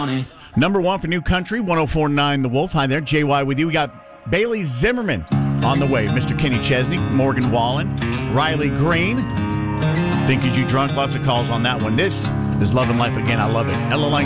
Number one for New Country, 104.9 The Wolf. Hi there, JY with you. We got Bailey Zimmerman on the way. Mr. Kenny Chesney, Morgan Wallen, Riley Green. Think Is You Drunk? Lots of calls on that one. This is Love and Life Again. I love it. LLI